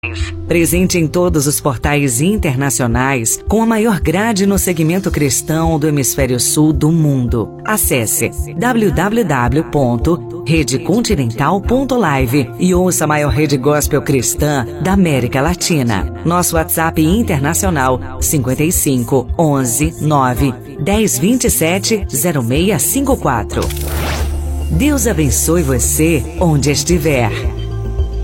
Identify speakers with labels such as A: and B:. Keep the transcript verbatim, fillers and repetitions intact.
A: Presente em todos os portais internacionais, com a maior grade no segmento cristão do hemisfério sul do mundo. Acesse w w w ponto rede continental ponto live e ouça a maior rede gospel cristã da América Latina. Nosso WhatsApp internacional cinquenta e cinco, onze, nove, dez, vinte e sete, zero seis cinco quatro. Deus abençoe você onde estiver.